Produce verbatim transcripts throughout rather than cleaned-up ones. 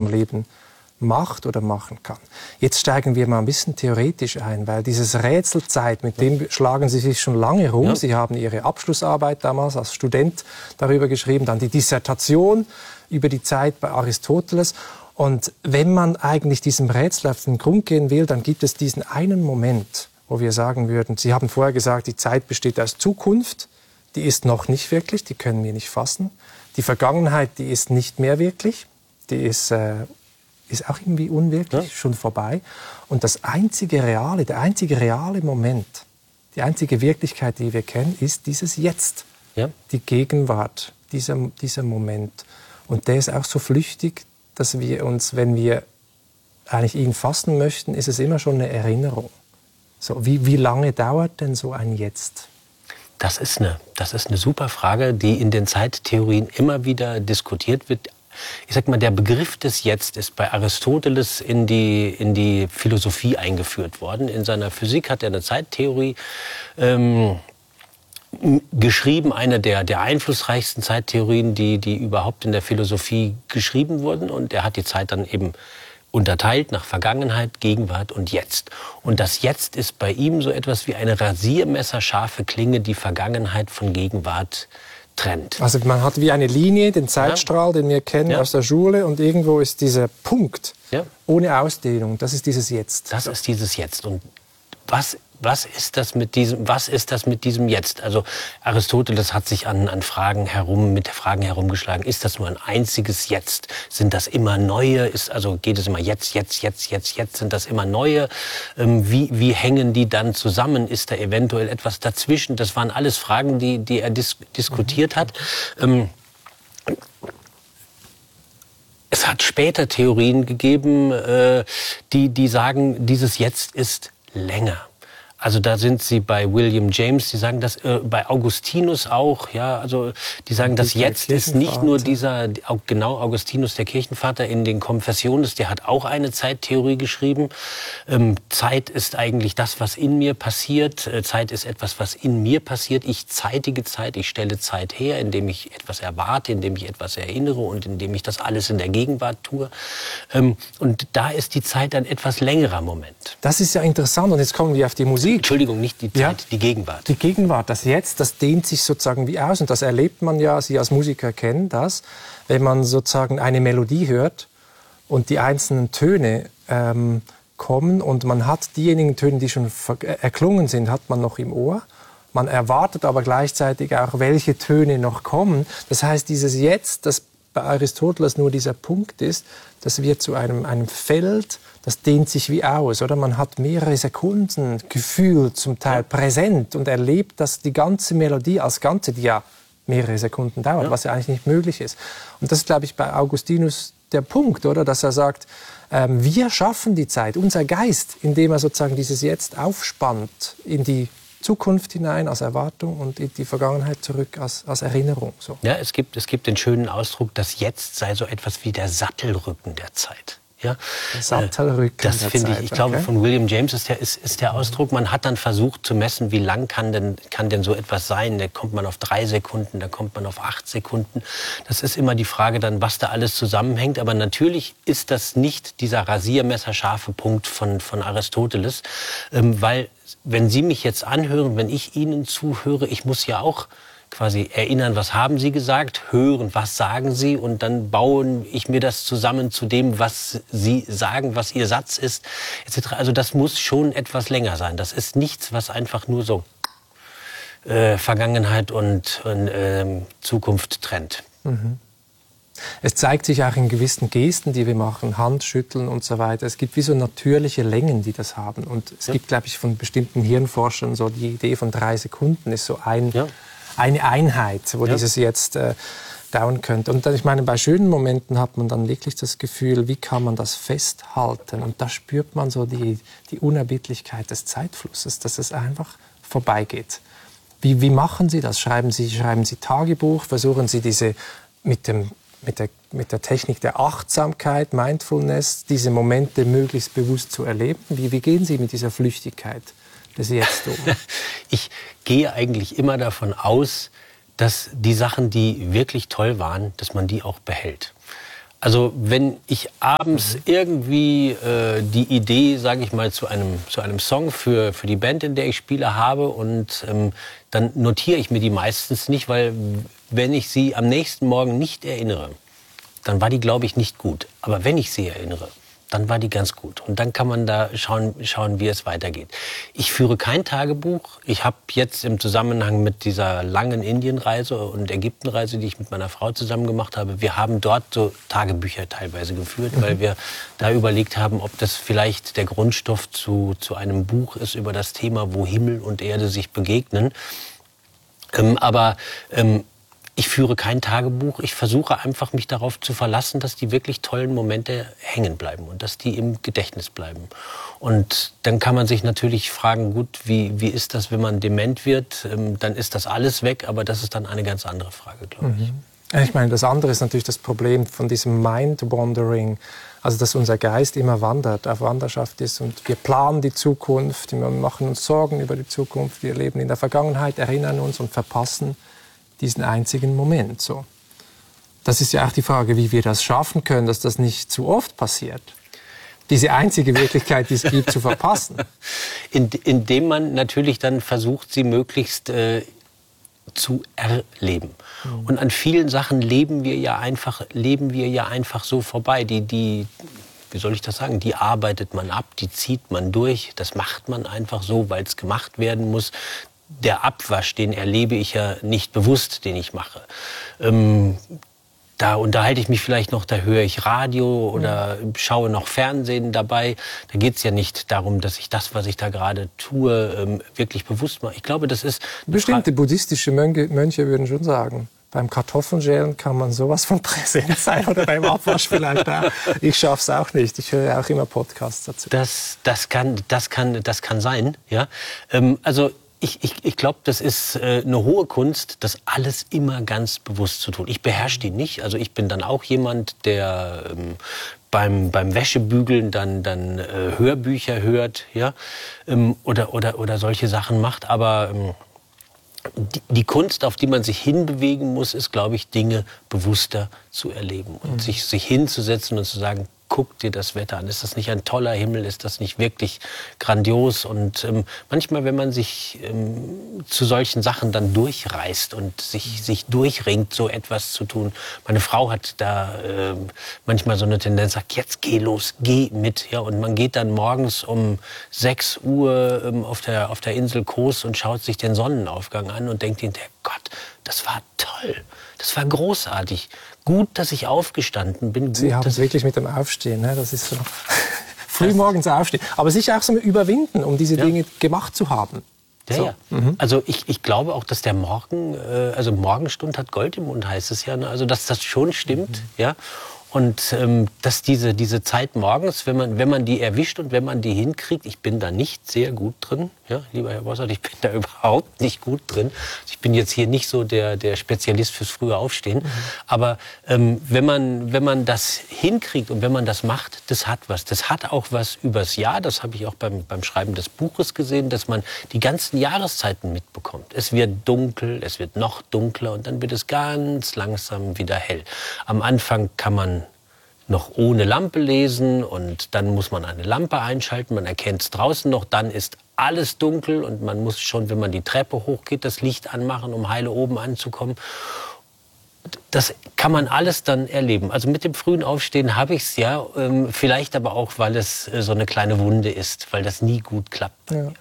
unserem Leben macht oder machen kann. Jetzt steigen wir mal ein bisschen theoretisch ein, weil dieses Rätselzeit, mit dem schlagen Sie sich schon lange rum. Ja. Sie haben Ihre Abschlussarbeit damals als Student darüber geschrieben, dann die Dissertation über die Zeit bei Aristoteles. Und wenn man eigentlich diesem Rätsel auf den Grund gehen will, dann gibt es diesen einen Moment, wo wir sagen würden, Sie haben vorher gesagt, die Zeit besteht aus Zukunft, die ist noch nicht wirklich, die können wir nicht fassen. Die Vergangenheit, die ist nicht mehr wirklich, die ist äh, ist auch irgendwie unwirklich, ja. schon vorbei. Und das einzige reale, der einzige reale Moment, die einzige Wirklichkeit, die wir kennen, ist dieses Jetzt. Ja. Die Gegenwart, dieser, dieser Moment. Und der ist auch so flüchtig, dass wir uns, wenn wir eigentlich ihn fassen möchten, ist es immer schon eine Erinnerung. So, wie, wie lange dauert denn so ein Jetzt? Das ist eine, das ist eine super Frage, die in den Zeittheorien immer wieder diskutiert wird. Ich sag mal, der Begriff des Jetzt ist bei Aristoteles in die, in die Philosophie eingeführt worden. In seiner Physik hat er eine Zeittheorie ähm, geschrieben, eine der, der einflussreichsten Zeittheorien, die, die überhaupt in der Philosophie geschrieben wurden. Und er hat die Zeit dann eben unterteilt nach Vergangenheit, Gegenwart und Jetzt. Und das Jetzt ist bei ihm so etwas wie eine rasiermesserscharfe Klinge, die Vergangenheit von Gegenwart trennt. Also man hat wie eine Linie, den Zeitstrahl, ja. den wir kennen ja. aus der Schule, und irgendwo ist dieser Punkt ja. ohne Ausdehnung. Das ist dieses Jetzt. Das ist dieses Jetzt. Und was, was ist das mit diesem, was ist das mit diesem Jetzt? Also Aristoteles hat sich an, an Fragen herum, mit Fragen herumgeschlagen. Ist das nur ein einziges Jetzt? Sind das immer neue? Ist, also geht es immer jetzt, jetzt, jetzt, jetzt, jetzt? Sind das immer neue? Ähm, wie, wie hängen die dann zusammen? Ist da eventuell etwas dazwischen? Das waren alles Fragen, die, die er dis diskutiert hat. Ähm, es hat später Theorien gegeben, äh, die, die sagen, dieses Jetzt ist länger. Also da sind Sie bei William James, die sagen das äh, bei Augustinus auch, ja, also die sagen, das Jetzt ist nicht nur dieser, genau, Augustinus, der Kirchenvater in den Confessiones, der hat auch eine Zeittheorie geschrieben. Ähm, Zeit ist eigentlich das, was in mir passiert. Äh, Zeit ist etwas, was in mir passiert. Ich zeitige Zeit, ich stelle Zeit her, indem ich etwas erwarte, indem ich etwas erinnere und indem ich das alles in der Gegenwart tue. Ähm, und da ist die Zeit ein etwas längerer Moment. Das ist ja interessant, und jetzt kommen wir auf die Musik. Entschuldigung, nicht die Zeit, ja, die Gegenwart. Die Gegenwart, das Jetzt, das dehnt sich sozusagen wie aus. Und das erlebt man ja, Sie als Musiker kennen das, wenn man sozusagen eine Melodie hört und die einzelnen Töne ähm, kommen und man hat diejenigen Töne, die schon erklungen sind, hat man noch im Ohr. Man erwartet aber gleichzeitig auch, welche Töne noch kommen. Das heißt, dieses Jetzt, das bei Aristoteles nur dieser Punkt ist, das wird zu einem, einem Feld, das dehnt sich wie aus, oder? Man hat mehrere Sekunden Gefühl, zum Teil präsent, und erlebt, dass die ganze Melodie als Ganze, die ja mehrere Sekunden dauert, ja. was ja eigentlich nicht möglich ist. Und das ist, glaube ich, bei Augustinus der Punkt, oder? Dass er sagt, ähm, wir schaffen die Zeit, unser Geist, indem er sozusagen dieses Jetzt aufspannt in die Zukunft hinein als Erwartung und in die Vergangenheit zurück als, als Erinnerung. So. Ja, es gibt, es gibt den schönen Ausdruck, das Jetzt sei so etwas wie der Sattelrücken der Zeit. Ja, der Sattelrücken das der finde ich, Zeit, ich glaube, okay. von William James ist der, ist, ist der Ausdruck. Man hat dann versucht zu messen, wie lang kann denn, kann denn so etwas sein. Da kommt man auf drei Sekunden, da kommt man auf acht Sekunden. Das ist immer die Frage dann, was da alles zusammenhängt. Aber natürlich ist das nicht dieser rasiermesserscharfe Punkt von, von Aristoteles, ähm, weil wenn Sie mich jetzt anhören, wenn ich Ihnen zuhöre, ich muss ja auch quasi erinnern, was haben Sie gesagt, hören, was sagen Sie, und dann baue ich mir das zusammen zu dem, was Sie sagen, was Ihr Satz ist, et cetera. Also das muss schon etwas länger sein. Das ist nichts, was einfach nur so äh, Vergangenheit und, und äh, Zukunft trennt. Mhm. Es zeigt sich auch in gewissen Gesten, die wir machen, Handschütteln und so weiter. Es gibt wie so natürliche Längen, die das haben. Und es ja. gibt, glaube ich, von bestimmten Hirnforschern so die Idee von drei Sekunden ist so ein, ja. eine Einheit, wo ja. dieses Jetzt äh, dauern könnte. Und ich meine, bei schönen Momenten hat man dann wirklich das Gefühl, wie kann man das festhalten? Und da spürt man so die, die Unerbittlichkeit des Zeitflusses, dass es einfach vorbeigeht. Wie, wie machen Sie das? Schreiben Sie, schreiben Sie Tagebuch? Versuchen Sie diese mit dem Mit der, mit der Technik der Achtsamkeit, Mindfulness, diese Momente möglichst bewusst zu erleben? Wie, wie gehen Sie mit dieser Flüchtigkeit des Jetzt um? Ich gehe eigentlich immer davon aus, dass die Sachen, die wirklich toll waren, dass man die auch behält. Also wenn ich abends mhm. irgendwie äh, die Idee, sage ich mal, zu einem, zu einem Song für, für die Band, in der ich spiele, habe und ähm, dann notiere ich mir die meistens nicht, weil wenn ich sie am nächsten Morgen nicht erinnere, dann war die, glaube ich, nicht gut. Aber wenn ich sie erinnere, dann war die ganz gut. Und dann kann man da schauen, schauen, wie es weitergeht. Ich führe kein Tagebuch. Ich habe jetzt im Zusammenhang mit dieser langen Indienreise und Ägyptenreise, die ich mit meiner Frau zusammen gemacht habe, wir haben dort so Tagebücher teilweise geführt, mhm. weil wir da überlegt haben, ob das vielleicht der Grundstoff zu, zu einem Buch ist über das Thema, wo Himmel und Erde sich begegnen. Ähm, aber ähm, ich führe kein Tagebuch. Ich versuche einfach, mich darauf zu verlassen, dass die wirklich tollen Momente hängen bleiben und dass die im Gedächtnis bleiben. Und dann kann man sich natürlich fragen, gut, wie, wie ist das, wenn man dement wird? Ähm, dann ist das alles weg, aber das ist dann eine ganz andere Frage, glaube ich. Mhm. Ich meine, das andere ist natürlich das Problem von diesem Mind-Wandering, also dass unser Geist immer wandert, auf Wanderschaft ist und wir planen die Zukunft, wir machen uns Sorgen über die Zukunft, wir leben in der Vergangenheit, erinnern uns und verpassen diesen einzigen Moment. So. Das ist ja auch die Frage, wie wir das schaffen können, dass das nicht zu oft passiert. Diese einzige Wirklichkeit, die es gibt, zu verpassen. In, indem man natürlich dann versucht, sie möglichst äh, zu erleben. Mhm. Und an vielen Sachen leben wir ja einfach, leben wir ja einfach so vorbei. Die, die, wie soll ich das sagen? Die arbeitet man ab, die zieht man durch. Das macht man einfach so, weil es gemacht werden muss. Der Abwasch, den erlebe ich ja nicht bewusst, den ich mache. Ähm, da unterhalte ich mich vielleicht noch, da höre ich Radio oder schaue noch Fernsehen dabei. Da geht es ja nicht darum, dass ich das, was ich da gerade tue, ähm, wirklich bewusst mache. Ich glaube, das ist... Bestimmte buddhistische Mönche, Mönche würden schon sagen, beim Kartoffelschälen kann man sowas von präsent sein oder beim Abwasch vielleicht auch. Ich schaffe es auch nicht. Ich höre auch immer Podcasts dazu. Das, das, kann, das, kann, das kann sein, ja. Ähm, also... Ich, ich, ich glaube, das ist äh, eine hohe Kunst, das alles immer ganz bewusst zu tun. Ich beherrsche die nicht. Also ich bin dann auch jemand, der ähm, beim, beim Wäschebügeln dann, dann äh, Hörbücher hört, ja, ähm, oder, oder, oder solche Sachen macht. Aber ähm, die, die Kunst, auf die man sich hinbewegen muss, ist, glaube ich, Dinge bewusster zu erleben und mhm. sich, sich hinzusetzen und zu sagen, guck dir das Wetter an. Ist das nicht ein toller Himmel? Ist das nicht wirklich grandios? Und ähm, manchmal, wenn man sich ähm, zu solchen Sachen dann durchreißt und sich, sich durchringt, so etwas zu tun. Meine Frau hat da äh, manchmal so eine Tendenz, sagt, jetzt geh los, geh mit. Ja, und man geht dann morgens um sechs Uhr ähm, auf der, auf der Insel Kos und schaut sich den Sonnenaufgang an und denkt hinterher, Gott, das war toll. Das war großartig. Gut, dass ich aufgestanden bin. Gut, Sie haben es wirklich mit dem Aufstehen, ne? Das ist so früh morgens aufstehen. Aber sich auch so überwinden, um diese ja. Dinge gemacht zu haben. Ja, so. ja. Mhm. Also ich, ich glaube auch, dass der Morgen, äh, also Morgenstund hat Gold im Mund, heißt es ja. Ne? Also dass das schon stimmt, mhm. ja. Und ähm, dass diese, diese Zeit morgens, wenn man, wenn man die erwischt und wenn man die hinkriegt, ich bin da nicht sehr gut drin, ja, lieber Herr Bossert, ich bin da überhaupt nicht gut drin. Ich bin jetzt hier nicht so der, der Spezialist fürs frühe Aufstehen. Mhm. Aber ähm, wenn man, wenn man das hinkriegt und wenn man das macht, das hat was. Das hat auch was übers Jahr, das habe ich auch beim, beim Schreiben des Buches gesehen, dass man die ganzen Jahreszeiten mitbekommt. Es wird dunkel, es wird noch dunkler und dann wird es ganz langsam wieder hell. Am Anfang kann man noch ohne Lampe lesen und dann muss man eine Lampe einschalten, man erkennt es draußen noch, dann ist alles dunkel und man muss schon, wenn man die Treppe hochgeht, das Licht anmachen, um heile oben anzukommen. Das kann man alles dann erleben. Also mit dem frühen Aufstehen habe ich es ja, ähm, vielleicht aber auch, weil es äh, so eine kleine Wunde ist, weil das nie gut klappt. Ja.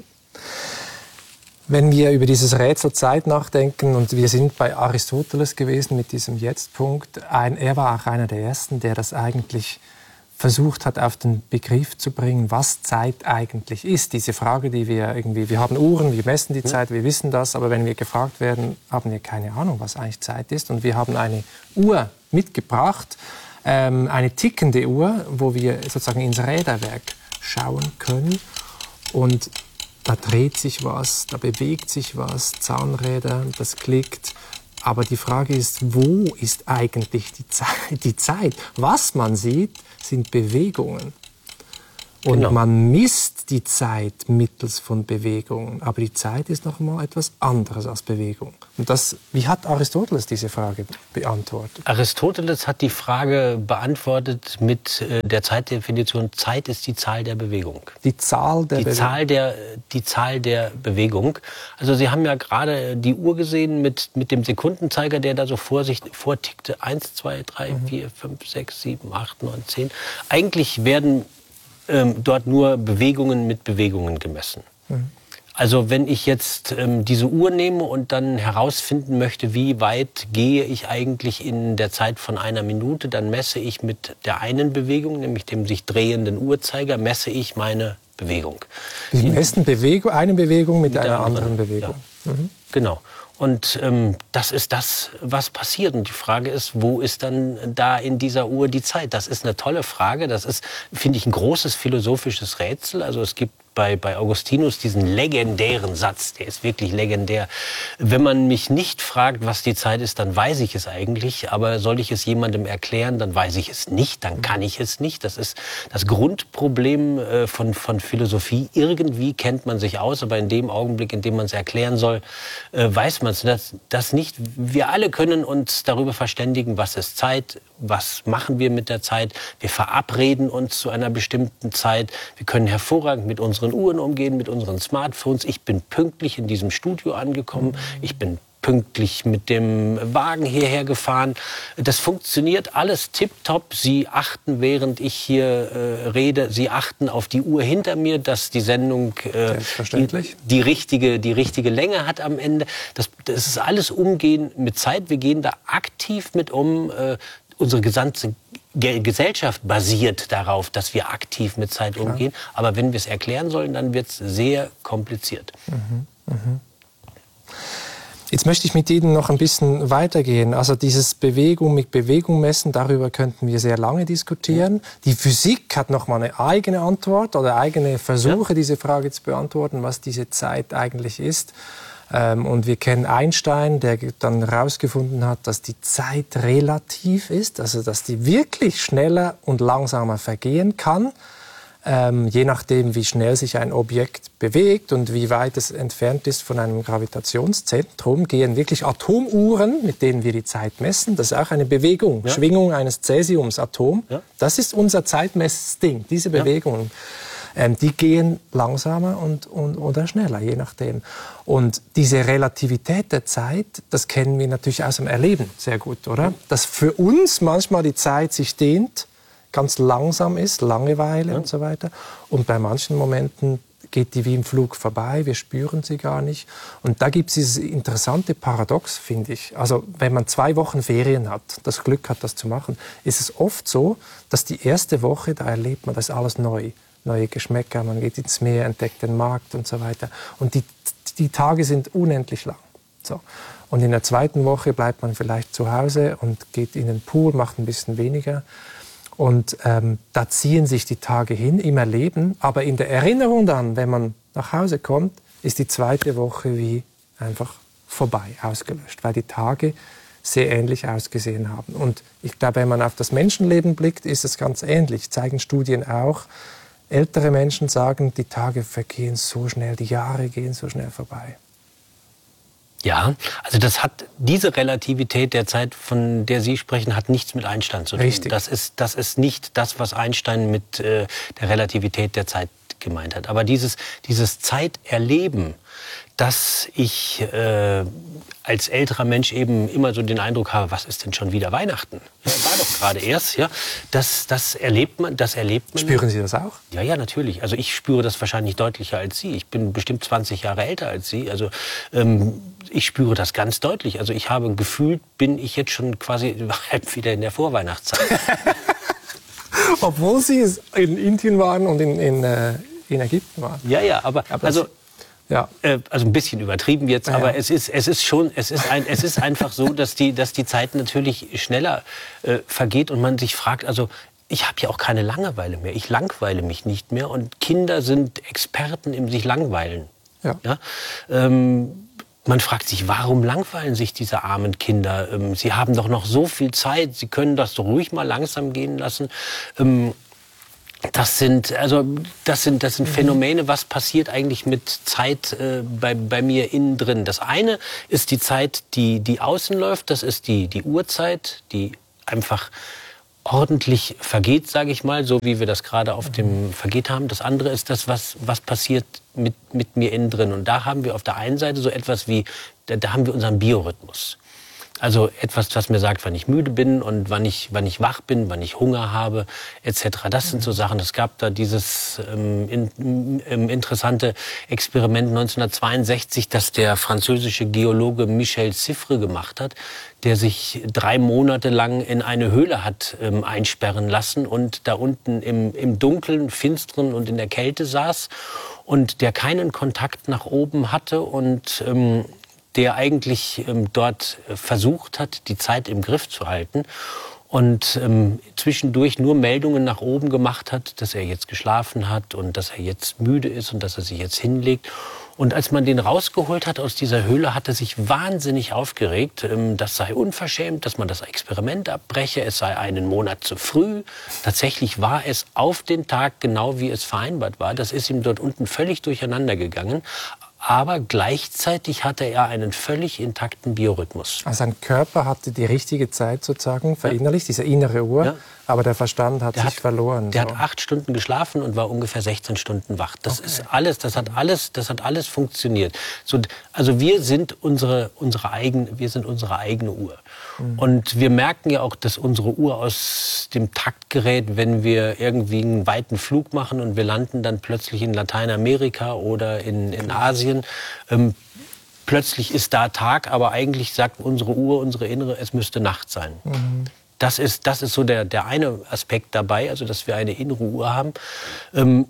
Wenn wir über dieses Rätsel Zeit nachdenken, und wir sind bei Aristoteles gewesen mit diesem Jetzt-Punkt, ein, er war auch einer der Ersten, der das eigentlich versucht hat, auf den Begriff zu bringen, was Zeit eigentlich ist. Diese Frage, die wir irgendwie, wir haben Uhren, wir messen die Zeit, wir wissen das, aber wenn wir gefragt werden, haben wir keine Ahnung, was eigentlich Zeit ist. Und wir haben eine Uhr mitgebracht, ähm, eine tickende Uhr, wo wir sozusagen ins Räderwerk schauen können. Und da dreht sich was, da bewegt sich was, Zahnräder, das klickt. Aber die Frage ist, wo ist eigentlich die Zeit? Die Zeit? Was man sieht, sind Bewegungen. Und genau. man misst die Zeit mittels von Bewegungen. Aber die Zeit ist noch mal etwas anderes als Bewegung. Und das, wie hat Aristoteles diese Frage beantwortet? Aristoteles hat die Frage beantwortet mit äh, der Zeitdefinition: Zeit ist die Zahl der Bewegung. Die Zahl der die Bewegung. Zahl der, die Zahl der Bewegung. Also Sie haben ja gerade die Uhr gesehen mit, mit dem Sekundenzeiger, der da so vor sich vortickte. Eins, zwei, drei, mhm. vier, fünf, sechs, sieben, acht, neun, zehn. Eigentlich werden ähm, dort nur Bewegungen mit Bewegungen gemessen. Mhm. Also wenn ich jetzt ähm, diese Uhr nehme und dann herausfinden möchte, wie weit gehe ich eigentlich in der Zeit von einer Minute, dann messe ich mit der einen Bewegung, nämlich dem sich drehenden Uhrzeiger, messe ich meine Bewegung. Sie messen Bewegung, eine Bewegung mit, mit einer anderen, anderen Bewegung. Ja. Mhm. Genau. Und ähm, das ist das, was passiert. Und die Frage ist, wo ist dann da in dieser Uhr die Zeit? Das ist eine tolle Frage. Das ist, finde ich, ein großes philosophisches Rätsel. Also es gibt bei, bei Augustinus diesen legendären Satz, der ist wirklich legendär. Wenn man mich nicht fragt, was die Zeit ist, dann weiß ich es eigentlich. Aber soll ich es jemandem erklären, dann weiß ich es nicht, dann kann ich es nicht. Das ist das Grundproblem äh, von, von Philosophie. Irgendwie kennt man sich aus, aber in dem Augenblick, in dem man es erklären soll, äh, weiß man es das, das nicht. Wir alle können uns darüber verständigen, was ist Zeit, was machen wir mit der Zeit. Wir verabreden uns zu einer bestimmten Zeit. Wir können hervorragend mit unseren Uhren umgehen, mit unseren Smartphones. Ich bin pünktlich in diesem Studio angekommen. Ich bin pünktlich mit dem Wagen hierher gefahren. Das funktioniert alles tipptopp. Sie achten, während ich hier äh, rede, Sie achten auf die Uhr hinter mir, dass die Sendung äh, die, die, richtige, die richtige Länge hat am Ende. Das, das ist alles Umgehen mit Zeit. Wir gehen da aktiv mit um. Äh, unsere gesamte Gesellschaft basiert darauf, dass wir aktiv mit Zeit Klar. umgehen. Aber wenn wir es erklären sollen, dann wird es sehr kompliziert. Mhm. Mhm. Jetzt möchte ich mit Ihnen noch ein bisschen weitergehen. Also dieses Bewegung mit Bewegung messen, darüber könnten wir sehr lange diskutieren. Die Physik hat noch mal eine eigene Antwort oder eigene Versuche, ja. diese Frage zu beantworten, was diese Zeit eigentlich ist. Und wir kennen Einstein, der dann herausgefunden hat, dass die Zeit relativ ist, also dass die wirklich schneller und langsamer vergehen kann. Ähm, je nachdem, wie schnell sich ein Objekt bewegt und wie weit es entfernt ist von einem Gravitationszentrum, gehen wirklich Atomuhren, mit denen wir die Zeit messen. Das ist auch eine Bewegung, ja. Schwingung eines Cäsiumsatoms. Ja. Das ist unser Zeitmessding, diese Bewegungen. Ja. Ähm, die gehen langsamer und, und, oder schneller, je nachdem. Und diese Relativität der Zeit, das kennen wir natürlich aus dem Erleben sehr gut, oder? Ja. Dass für uns manchmal die Zeit sich dehnt, ganz langsam ist, Langeweile ja. und so weiter. Und bei manchen Momenten geht die wie im Flug vorbei, wir spüren sie gar nicht. Und da gibt es dieses interessante Paradox, finde ich. Also wenn man zwei Wochen Ferien hat, das Glück hat, das zu machen, ist es oft so, dass die erste Woche, da erlebt man, das ist alles neu. Neue Geschmäcker, man geht ins Meer, entdeckt den Markt und so weiter. Und die, die Tage sind unendlich lang. So. Und in der zweiten Woche bleibt man vielleicht zu Hause und geht in den Pool, macht ein bisschen weniger. Und ähm, da ziehen sich die Tage hin im Erleben. Aber in der Erinnerung dann, wenn man nach Hause kommt, ist die zweite Woche wie einfach vorbei, ausgelöscht. Weil die Tage sehr ähnlich ausgesehen haben. Und ich glaube, wenn man auf das Menschenleben blickt, ist es ganz ähnlich. Zeigen Studien auch. Ältere Menschen sagen, die Tage vergehen so schnell, die Jahre gehen so schnell vorbei. Ja, also das hat, diese Relativität der Zeit, von der Sie sprechen, hat nichts mit Einstein zu tun. Richtig. Das ist, das ist nicht das, was Einstein mit äh, der Relativität der Zeit gemeint hat. Aber dieses, dieses Zeiterleben, dass ich äh, als älterer Mensch eben immer so den Eindruck habe, was ist denn schon wieder Weihnachten? Ja, war doch gerade erst, ja. Das, das erlebt man, das erlebt man. Spüren Sie das auch? Ja, ja, natürlich. Also ich spüre das wahrscheinlich deutlicher als Sie. Ich bin bestimmt zwanzig Jahre älter als Sie. Also ähm, ich spüre das ganz deutlich. Also ich habe gefühlt, bin ich jetzt schon quasi halb wieder in der Vorweihnachtszeit. Obwohl Sie in Indien waren und in, in, in Ägypten waren. Ja, ja, aber, aber also... Ja. Äh, also ein bisschen übertrieben jetzt, ja, aber ja. es ist, es ist schon, es ist, ein, es ist einfach so, dass die, dass die Zeit natürlich schneller äh, vergeht und man sich fragt, also ich habe ja auch keine Langeweile mehr, ich langweile mich nicht mehr und Kinder sind Experten im sich langweilen. Ja. Ja? Ähm, man fragt sich, warum langweilen sich diese armen Kinder? Ähm, sie haben doch noch so viel Zeit, sie können das doch ruhig mal langsam gehen lassen. Ähm, Das sind, also, das sind, das sind Phänomene, was passiert eigentlich mit Zeit äh, bei, bei mir innen drin. Das eine ist die Zeit, die, die außen läuft, das ist die, die Uhrzeit, die einfach ordentlich vergeht, sage ich mal, so wie wir das gerade auf dem Vergeht haben. Das andere ist das, was, was passiert mit, mit mir innen drin. Und da haben wir auf der einen Seite so etwas wie, da, da haben wir unseren Biorhythmus. Also etwas, was mir sagt, wann ich müde bin und wann ich, wann ich wach bin, wann ich Hunger habe, et cetera. Das sind so Sachen. Es gab da dieses ähm, in, ähm, interessante Experiment neunzehnhundertzweiundsechzig, das der französische Geologe Michel Siffre gemacht hat, der sich drei Monate lang in eine Höhle hat ähm, einsperren lassen und da unten im, im Dunkeln, Finsteren und in der Kälte saß und der keinen Kontakt nach oben hatte und ähm, der eigentlich ähm, dort versucht hat, die Zeit im Griff zu halten und ähm, zwischendurch nur Meldungen nach oben gemacht hat, dass er jetzt geschlafen hat und dass er jetzt müde ist und dass er sich jetzt hinlegt. Und als man den rausgeholt hat aus dieser Höhle, hat er sich wahnsinnig aufgeregt. Ähm, das sei unverschämt, dass man das Experiment abbreche, es sei einen Monat zu früh. Tatsächlich war es auf den Tag genau, wie es vereinbart war. Das ist ihm dort unten völlig durcheinander gegangen. Aber gleichzeitig hatte er einen völlig intakten Biorhythmus. Also sein Körper hatte die richtige Zeit sozusagen verinnerlicht, ja. Diese innere Uhr, ja. Aber der Verstand hat der sich hat, verloren. Der so. hat acht Stunden geschlafen und war ungefähr sechzehn Stunden wach. Das okay. ist alles, das hat alles, das hat alles funktioniert. So, also wir sind unsere, unsere eigene, wir sind unsere eigene Uhr. Mhm. Und wir merken ja auch, dass unsere Uhr aus dem Takt gerät, wenn wir irgendwie einen weiten Flug machen und wir landen dann plötzlich in Lateinamerika oder in, in Asien. Ähm, plötzlich ist da Tag, aber eigentlich sagt unsere Uhr, unsere innere, es müsste Nacht sein. Mhm. Das ist, das ist so der, der eine Aspekt dabei, also dass wir eine innere Uhr haben. Ähm,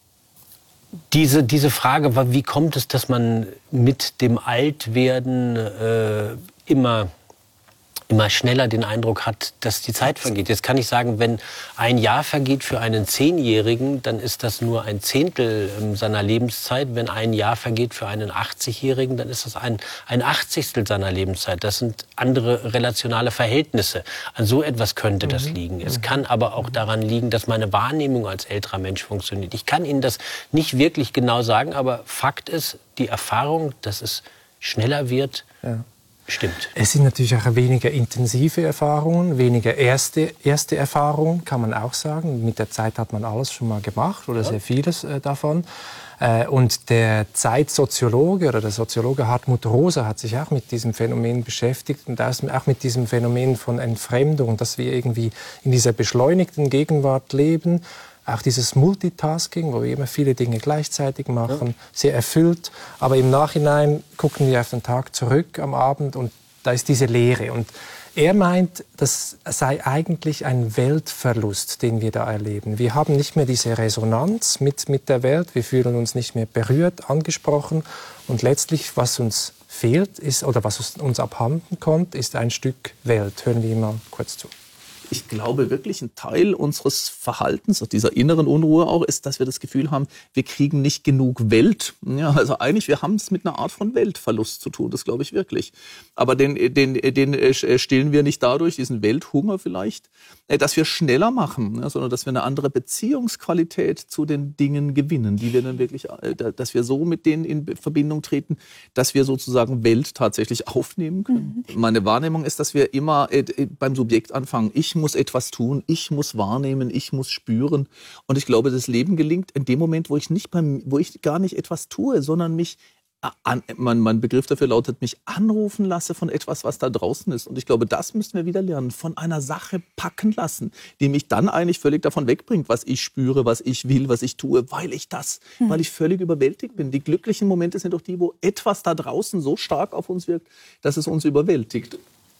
diese, diese Frage, wie kommt es, dass man mit dem Altwerden äh, immer, immer schneller den Eindruck hat, dass die Zeit vergeht. Jetzt kann ich sagen, wenn ein Jahr vergeht für einen Zehnjährigen, dann ist das nur ein Zehntel seiner Lebenszeit. Wenn ein Jahr vergeht für einen achtzigjährigen, dann ist das ein, ein Achtzigstel seiner Lebenszeit. Das sind andere relationale Verhältnisse. An so etwas könnte das liegen. Es kann aber auch daran liegen, dass meine Wahrnehmung als älterer Mensch funktioniert. Ich kann Ihnen das nicht wirklich genau sagen, aber Fakt ist, die Erfahrung, dass es schneller wird, ja. Stimmt. Es sind natürlich auch weniger intensive Erfahrungen, weniger erste, erste Erfahrungen, kann man auch sagen. Mit der Zeit hat man alles schon mal gemacht oder ja. sehr vieles äh, davon. Äh, und der Zeitsoziologe oder der Soziologe Hartmut Rosa hat sich auch mit diesem Phänomen beschäftigt und auch mit diesem Phänomen von Entfremdung, dass wir irgendwie in dieser beschleunigten Gegenwart leben. Auch dieses Multitasking, wo wir immer viele Dinge gleichzeitig machen, ja. sehr erfüllt. Aber im Nachhinein gucken wir auf den Tag zurück am Abend und da ist diese Leere. Und er meint, das sei eigentlich ein Weltverlust, den wir da erleben. Wir haben nicht mehr diese Resonanz mit, mit der Welt, wir fühlen uns nicht mehr berührt, angesprochen. Und letztlich, was uns fehlt, ist, oder was uns abhanden kommt, ist ein Stück Welt. Hören wir mal kurz zu. Ich glaube wirklich, ein Teil unseres Verhaltens, dieser inneren Unruhe auch, ist, dass wir das Gefühl haben, wir kriegen nicht genug Welt. Ja, also eigentlich, wir haben es mit einer Art von Weltverlust zu tun, das glaube ich wirklich. Aber den, den, den stillen wir nicht dadurch, diesen Welthunger vielleicht, dass wir schneller machen, ja, sondern dass wir eine andere Beziehungsqualität zu den Dingen gewinnen, die wir dann wirklich, dass wir so mit denen in Verbindung treten, dass wir sozusagen Welt tatsächlich aufnehmen können. Mhm. Meine Wahrnehmung ist, dass wir immer beim Subjekt anfangen. Ich muss etwas tun, ich muss wahrnehmen, ich muss spüren. Und ich glaube, das Leben gelingt in dem Moment, wo ich nicht beim, wo ich gar nicht etwas tue, sondern mich an, mein, mein Begriff dafür lautet, mich anrufen lasse von etwas, was da draußen ist. Und ich glaube, das müssen wir wieder lernen, von einer Sache packen lassen, die mich dann eigentlich völlig davon wegbringt, was ich spüre, was ich will, was ich tue, weil ich das, hm. weil ich völlig überwältigt bin. Die glücklichen Momente sind doch die, wo etwas da draußen so stark auf uns wirkt, dass es uns überwältigt.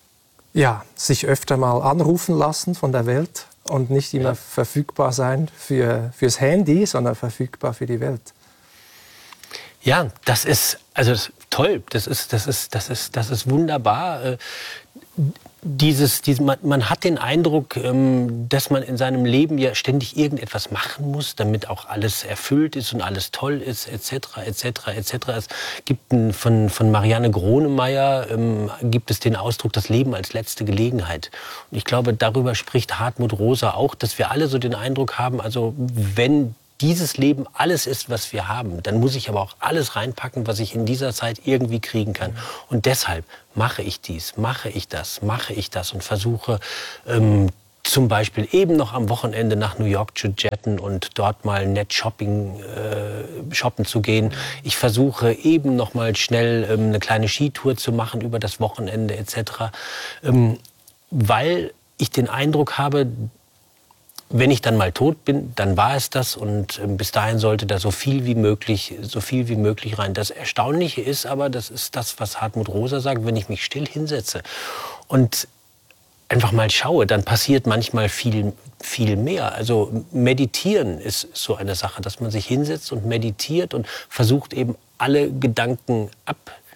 Ja, sich öfter mal anrufen lassen von der Welt und nicht immer ja. verfügbar sein für, fürs Handy, sondern verfügbar für die Welt. Ja, das ist also toll. Das ist, das ist, das ist, das ist wunderbar. Dieses, dieses, man, man hat den Eindruck, ähm, dass man in seinem Leben ja ständig irgendetwas machen muss, damit auch alles erfüllt ist und alles toll ist, et cetera, et cetera, et cetera. Es gibt ein, von, von Marianne Gronemeyer ähm, gibt es den Ausdruck, das Leben als letzte Gelegenheit. Und ich glaube, darüber spricht Hartmut Rosa auch, dass wir alle so den Eindruck haben, also wenn dieses Leben alles ist, was wir haben, dann muss ich aber auch alles reinpacken, was ich in dieser Zeit irgendwie kriegen kann. Und deshalb mache ich dies, mache ich das, mache ich das und versuche ähm, zum Beispiel eben noch am Wochenende nach New York zu jetten und dort mal nett Shopping, äh, shoppen zu gehen. Ich versuche eben noch mal schnell ähm, eine kleine Skitour zu machen über das Wochenende et cetera. Ähm, weil ich den Eindruck habe, wenn ich dann mal tot bin, dann war es das und äh, bis dahin sollte da so viel wie möglich, so viel wie möglich rein. Das Erstaunliche ist aber, das ist das, was Hartmut Rosa sagt, wenn ich mich still hinsetze und einfach mal schaue, dann passiert manchmal viel, viel mehr. Also meditieren ist so eine Sache, dass man sich hinsetzt und meditiert und versucht eben alle Gedanken ab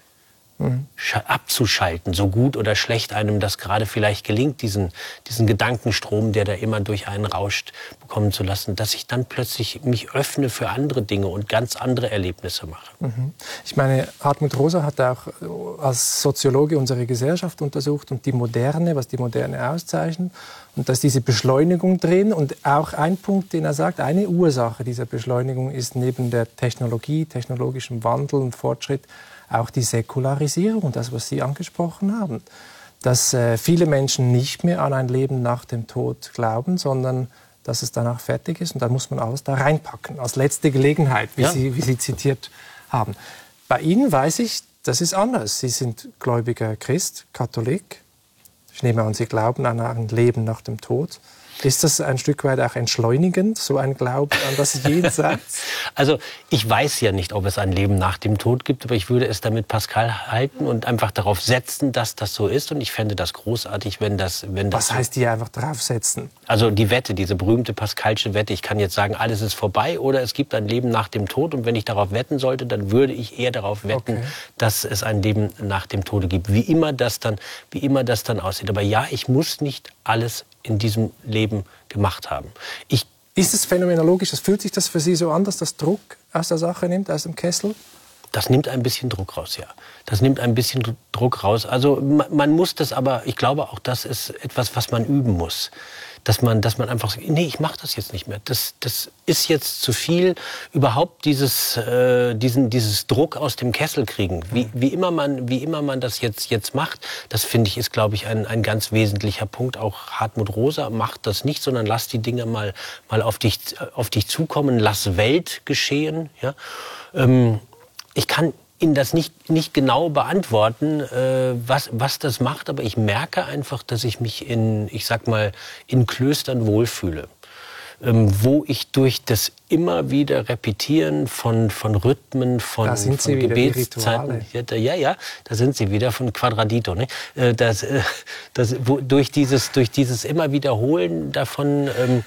Mhm. abzuschalten, so gut oder schlecht einem das gerade vielleicht gelingt, diesen, diesen Gedankenstrom, der da immer durch einen rauscht, bekommen zu lassen, dass ich dann plötzlich mich öffne für andere Dinge und ganz andere Erlebnisse mache. Mhm. Ich meine, Hartmut Rosa hat auch als Soziologe unsere Gesellschaft untersucht und die Moderne, was die Moderne auszeichnet. Und da ist diese Beschleunigung drin und auch ein Punkt, den er sagt, eine Ursache dieser Beschleunigung ist neben der Technologie, technologischem Wandel und Fortschritt auch die Säkularisierung, das, was Sie angesprochen haben. Dass äh, viele Menschen nicht mehr an ein Leben nach dem Tod glauben, sondern dass es danach fertig ist und dann muss man alles da reinpacken, als letzte Gelegenheit, wie, ja. Sie, wie Sie zitiert haben. Bei Ihnen weiß ich, das ist anders. Sie sind gläubiger Christ, Katholik. Ich nehme an, Sie glauben an ein Leben nach dem Tod. Ist das ein Stück weit auch entschleunigend, so ein Glaube an das Jenseits? Also ich weiß ja nicht, ob es ein Leben nach dem Tod gibt, aber ich würde es damit Pascal halten und einfach darauf setzen, dass das so ist. Und ich fände das großartig, wenn das... Wenn das Was heißt hier einfach draufsetzen? Also die Wette, diese berühmte Pascalsche Wette. Ich kann jetzt sagen, alles ist vorbei oder es gibt ein Leben nach dem Tod. Und wenn ich darauf wetten sollte, dann würde ich eher darauf wetten, okay. dass es ein Leben nach dem Tode gibt. Wie immer das dann, wie immer das dann aussieht. Aber ja, ich muss nicht alles in diesem Leben gemacht haben. Ich ist es phänomenologisch? Das fühlt sich das für Sie so an, dass das Druck aus der Sache nimmt, aus dem Kessel? Das nimmt ein bisschen Druck raus, ja. Das nimmt ein bisschen Druck raus. Also man, man muss das aber, ich glaube auch, das ist etwas, was man üben muss. Dass man, dass man einfach sagt, nee, ich mache das jetzt nicht mehr. Das, das ist jetzt zu viel. Überhaupt dieses, äh, diesen, dieses Druck aus dem Kessel kriegen. Wie, wie immer man, wie immer man das jetzt, jetzt macht, das finde ich, ist, glaube ich, ein, ein ganz wesentlicher Punkt. Auch Hartmut Rosa macht das nicht, sondern lass die Dinge mal, mal auf dich, auf dich zukommen. Lass Welt geschehen. Ja? Ähm, ich kann Ihnen das nicht, nicht genau beantworten, äh, was, was das macht, aber ich merke einfach, dass ich mich in, ich sag mal, in Klöstern wohlfühle. Ähm, wo ich durch das immer wieder Repetieren von, von Rhythmen, von, da sind von Sie wieder, Gebetszeiten, ja, da, ja, ja, da sind Sie wieder von Quadradito, ne? Äh, das, äh, das, wo, durch, dieses, durch dieses immer Wiederholen davon ähm,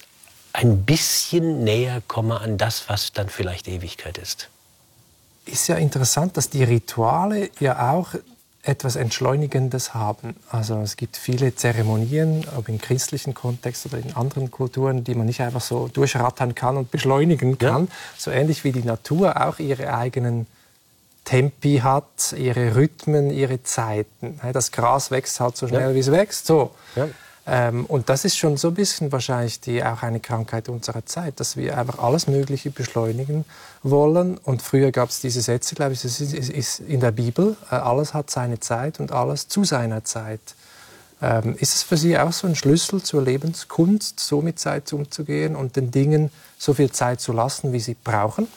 ein bisschen näher komme an das, was dann vielleicht Ewigkeit ist. Ist ja interessant, dass die Rituale ja auch etwas Entschleunigendes haben. Also es gibt viele Zeremonien, ob im christlichen Kontext oder in anderen Kulturen, die man nicht einfach so durchrattern kann und beschleunigen kann. Ja. So ähnlich wie die Natur auch ihre eigenen Tempi hat, ihre Rhythmen, ihre Zeiten. Das Gras wächst halt so schnell, ja. wie es wächst. So. Ja. Ähm, und das ist schon so ein bisschen wahrscheinlich die, auch eine Krankheit unserer Zeit, dass wir einfach alles Mögliche beschleunigen wollen. Und früher gab es diese Sätze, glaube ich, das ist, ist in der Bibel, äh, alles hat seine Zeit und alles zu seiner Zeit. Ähm, ist es für Sie auch so ein Schlüssel zur Lebenskunst, so mit Zeit umzugehen und den Dingen so viel Zeit zu lassen, wie sie brauchen?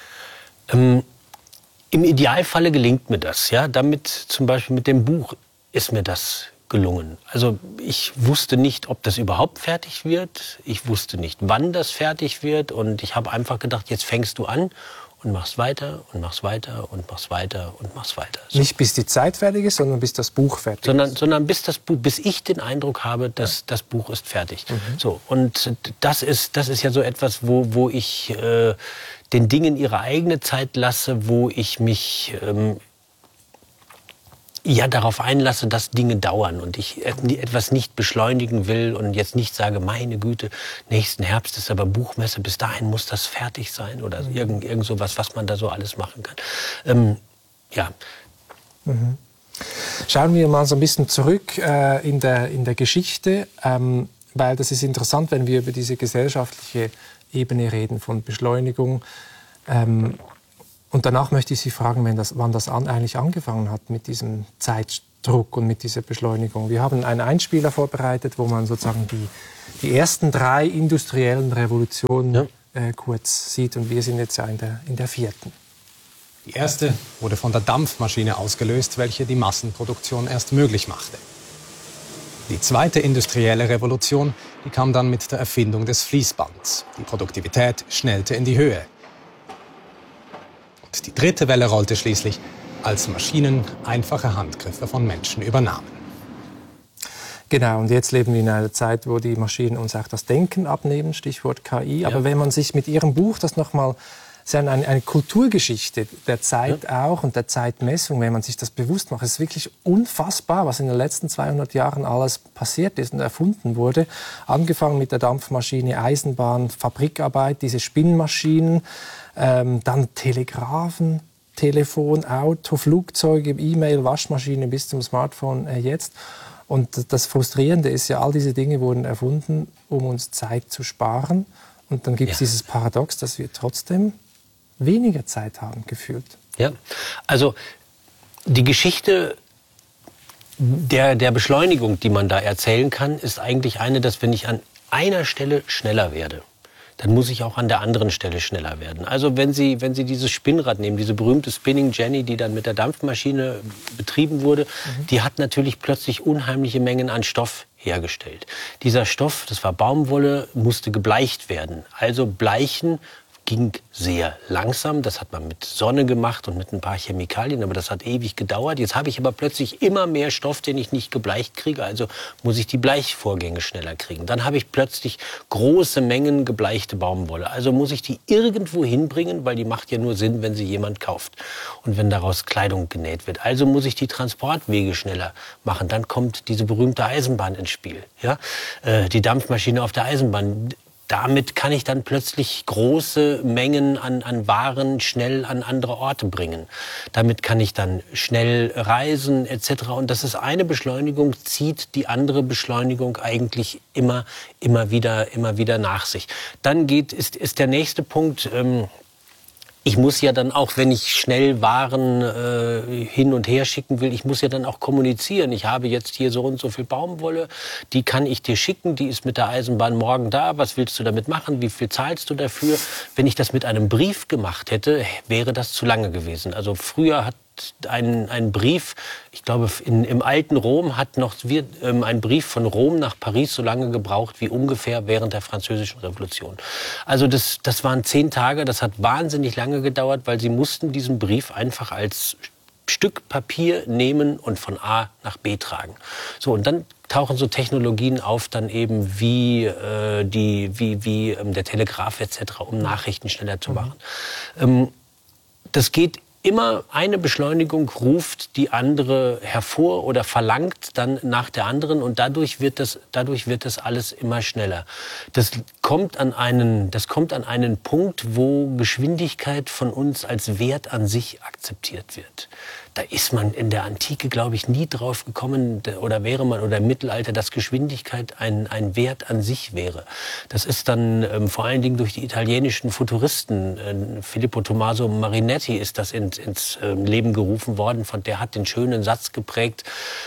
Ähm, im Idealfalle gelingt mir das. Ja? Damit zum Beispiel mit dem Buch ist mir das gelungen. Also ich wusste nicht, ob das überhaupt fertig wird. Ich wusste nicht, wann das fertig wird. Und ich habe einfach gedacht, jetzt fängst du an und machst weiter und machst weiter und machst weiter und machst weiter. So. Nicht bis die Zeit fertig ist, sondern bis das Buch fertig sondern, ist. Sondern bis das Buch, bis ich den Eindruck habe, dass ja. das Buch ist fertig. Mhm. So, und das ist, das ist ja so etwas, wo, wo ich äh, den Dingen ihre eigene Zeit lasse, wo ich mich ähm, ja darauf einlasse, dass Dinge dauern und ich etwas nicht beschleunigen will und jetzt nicht sage, meine Güte, nächsten Herbst ist aber Buchmesse, bis dahin muss das fertig sein oder mhm. irgend, irgend sowas, was man da so alles machen kann. Ähm, ja. Mhm. Schauen wir mal so ein bisschen zurück äh, in, der, in der Geschichte, ähm, weil das ist interessant, wenn wir über diese gesellschaftliche Ebene reden von Beschleunigung. Ähm, Und danach möchte ich Sie fragen, wenn das, wann das an, eigentlich angefangen hat mit diesem Zeitdruck und mit dieser Beschleunigung. Wir haben einen Einspieler vorbereitet, wo man sozusagen die, die ersten drei industriellen Revolutionen ja. äh, kurz sieht. Und wir sind jetzt ja in der, in der vierten. Die erste wurde von der Dampfmaschine ausgelöst, welche die Massenproduktion erst möglich machte. Die zweite industrielle Revolution, die kam dann mit der Erfindung des Fließbands. Die Produktivität schnellte in die Höhe. Die dritte Welle rollte schließlich, als Maschinen einfache Handgriffe von Menschen übernahmen. Genau, und jetzt leben wir in einer Zeit, wo die Maschinen uns auch das Denken abnehmen, Stichwort K I. Aber ja. wenn man sich mit Ihrem Buch das nochmal, es ist eine, eine Kulturgeschichte der Zeit ja. auch und der Zeitmessung, wenn man sich das bewusst macht, es ist wirklich unfassbar, was in den letzten zweihundert Jahren alles passiert ist und erfunden wurde. Angefangen mit der Dampfmaschine, Eisenbahn, Fabrikarbeit, diese Spinnmaschinen, Ähm, dann Telegrafen, Telefon, Auto, Flugzeuge, E-Mail, Waschmaschine bis zum Smartphone äh, jetzt. Und das Frustrierende ist ja, all diese Dinge wurden erfunden, um uns Zeit zu sparen. Und dann gibt es ja. dieses Paradox, dass wir trotzdem weniger Zeit haben, gefühlt. Ja, also die Geschichte der, der Beschleunigung, die man da erzählen kann, ist eigentlich eine, dass wenn ich an einer Stelle schneller werde, dann muss ich auch an der anderen Stelle schneller werden. Also wenn Sie, wenn Sie dieses Spinnrad nehmen, diese berühmte Spinning Jenny, die dann mit der Dampfmaschine betrieben wurde, mhm. die hat natürlich plötzlich unheimliche Mengen an Stoff hergestellt. Dieser Stoff, das war Baumwolle, musste gebleicht werden. Also Bleichen ging sehr langsam. Das hat man mit Sonne gemacht und mit ein paar Chemikalien, aber das hat ewig gedauert. Jetzt habe ich aber plötzlich immer mehr Stoff, den ich nicht gebleicht kriege, also muss ich die Bleichvorgänge schneller kriegen. Dann habe ich plötzlich große Mengen gebleichte Baumwolle, also muss ich die irgendwo hinbringen, weil die macht ja nur Sinn, wenn sie jemand kauft und wenn daraus Kleidung genäht wird. Also muss ich die Transportwege schneller machen. Dann kommt diese berühmte Eisenbahn ins Spiel, ja? äh, die Dampfmaschine auf der Eisenbahn. Damit kann ich dann plötzlich große Mengen an, an Waren schnell an andere Orte bringen. Damit kann ich dann schnell reisen et cetera. Und das ist eine Beschleunigung, zieht die andere Beschleunigung eigentlich immer, immer wieder, immer wieder nach sich. Dann geht, ist, ist der nächste Punkt, ähm, ich muss ja dann auch, wenn ich schnell Waren äh, hin und her schicken will, ich muss ja dann auch kommunizieren. Ich habe jetzt hier so und so viel Baumwolle, die kann ich dir schicken, die ist mit der Eisenbahn morgen da. Was willst du damit machen? Wie viel zahlst du dafür? Wenn ich das mit einem Brief gemacht hätte, wäre das zu lange gewesen. Also früher hat ein, ein Brief, ich glaube in, im alten Rom hat noch wir, ähm, ein Brief von Rom nach Paris so lange gebraucht wie ungefähr während der Französischen Revolution. Also das, das waren zehn Tage, das hat wahnsinnig lange gedauert, weil sie mussten diesen Brief einfach als Stück Papier nehmen und von A nach B tragen. So, und dann tauchen so Technologien auf, dann eben wie, äh, die, wie, wie ähm, der Telegraph et cetera, um Nachrichten schneller zu machen. Mhm. Ähm, das geht immer, eine Beschleunigung ruft die andere hervor oder verlangt dann nach der anderen und dadurch wird das, dadurch wird das alles immer schneller. Das kommt an einen, das kommt an einen Punkt, wo Geschwindigkeit von uns als Wert an sich akzeptiert wird. Da ist man in der Antike, glaube ich, nie drauf gekommen, oder wäre man, oder im Mittelalter, dass Geschwindigkeit ein, ein Wert an sich wäre. Das ist dann ähm, vor allen Dingen durch die italienischen Futuristen, äh, Filippo Tommaso Marinetti ist das in, ins äh, Leben gerufen worden, von der hat den schönen Satz geprägt,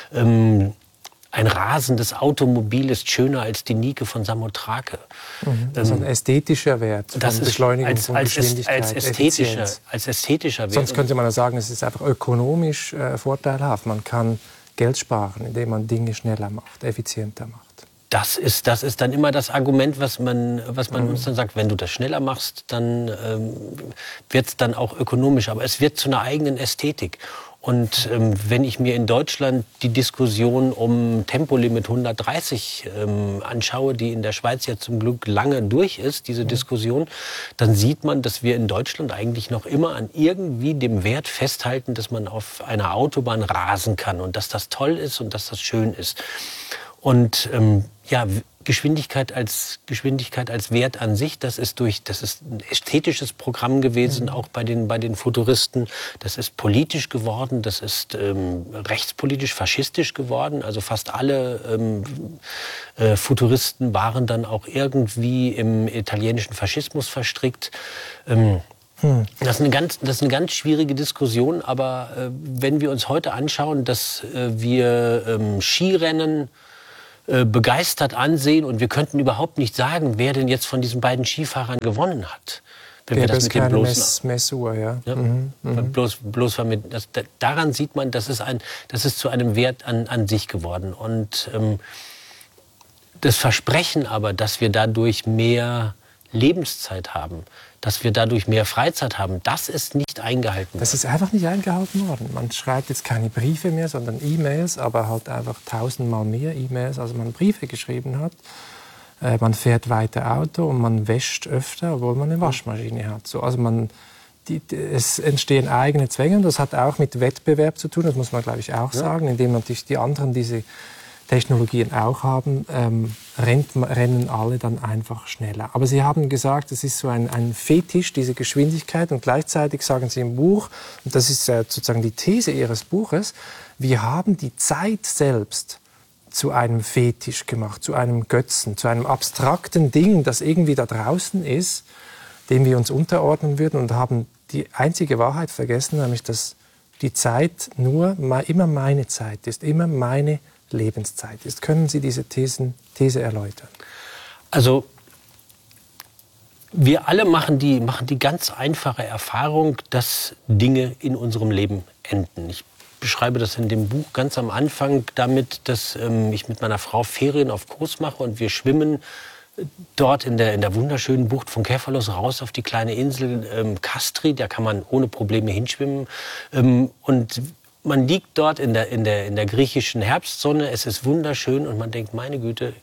ähm, ein rasendes Automobil ist schöner als die Nike von Samothrake. Mhm. Das ist ein ästhetischer Wert. Das ist Beschleunigung als, von als, Geschwindigkeit, als, ästhetischer, als ästhetischer Wert. Sonst könnte man sagen, es ist einfach ökonomisch äh, vorteilhaft. Man kann Geld sparen, indem man Dinge schneller macht, effizienter macht. Das ist, das ist dann immer das Argument, was man, was man mhm. uns dann sagt. Wenn du das schneller machst, dann ähm, wird es dann auch ökonomisch. Aber es wird zu einer eigenen Ästhetik. Und ähm, wenn ich mir in Deutschland die Diskussion um Tempolimit hundertdreißig ähm, anschaue, die in der Schweiz ja zum Glück lange durch ist, diese Diskussion, dann sieht man, dass wir in Deutschland eigentlich noch immer an irgendwie dem Wert festhalten, dass man auf einer Autobahn rasen kann und dass das toll ist und dass das schön ist. Und ähm, ja, Geschwindigkeit als Geschwindigkeit als Wert an sich, das ist durch, das ist ein ästhetisches Programm gewesen, mhm. auch bei den bei den Futuristen. Das ist politisch geworden, das ist ähm, rechtspolitisch, faschistisch geworden. Also fast alle ähm, äh, Futuristen waren dann auch irgendwie im italienischen Faschismus verstrickt. Ähm, hm. Das ist eine ganz, das ist eine ganz schwierige Diskussion. Aber äh, wenn wir uns heute anschauen, dass äh, wir ähm, Skirennen begeistert ansehen und wir könnten überhaupt nicht sagen, wer denn jetzt von diesen beiden Skifahrern gewonnen hat. Wenn ja, wir das, das mit keine dem bloßen, Mess, Messuhr, ja. ja mhm, mhm. bloß, bloß mit, das, daran sieht man, das ist, ein, das ist zu einem Wert an, an sich geworden. Und ähm, das Versprechen aber, dass wir dadurch mehr Lebenszeit haben, dass wir dadurch mehr Freizeit haben, das ist nicht eingehalten worden. Das ist einfach nicht eingehalten worden. Man schreibt jetzt keine Briefe mehr, sondern E-Mails, aber halt einfach tausendmal mehr E-Mails, als man Briefe geschrieben hat. Äh, man fährt weiter Auto und man wäscht öfter, obwohl man eine Waschmaschine hat. So, also man, die, die, es entstehen eigene Zwänge und das hat auch mit Wettbewerb zu tun, das muss man, glaube ich, auch ja. sagen, indem natürlich die anderen diese Technologien auch haben, ähm, rennt, rennen alle dann einfach schneller. Aber Sie haben gesagt, es ist so ein, ein Fetisch, diese Geschwindigkeit, und gleichzeitig sagen Sie im Buch, und das ist äh, sozusagen die These Ihres Buches, wir haben die Zeit selbst zu einem Fetisch gemacht, zu einem Götzen, zu einem abstrakten Ding, das irgendwie da draußen ist, dem wir uns unterordnen würden, und haben die einzige Wahrheit vergessen, nämlich dass die Zeit nur immer meine Zeit ist, immer meine Lebenszeit ist. Können Sie diese Thesen, These erläutern? Also wir alle machen die, machen die ganz einfache Erfahrung, dass Dinge in unserem Leben enden. Ich beschreibe das in dem Buch ganz am Anfang damit, dass ähm, ich mit meiner Frau Ferien auf Kos mache und wir schwimmen dort in der, in der wunderschönen Bucht von Kefalos raus auf die kleine Insel ähm, Kastri. Da kann man ohne Probleme hinschwimmen. Ähm, und man liegt dort in der, in, der, in der griechischen Herbstsonne, es ist wunderschön und man denkt, meine Güte,